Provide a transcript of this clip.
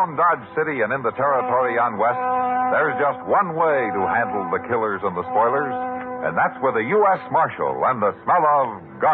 around Dodge City and in the territory on West, there's just one way to handle the killers and the spoilers, and that's with a U.S. Marshal and the smell of garlic.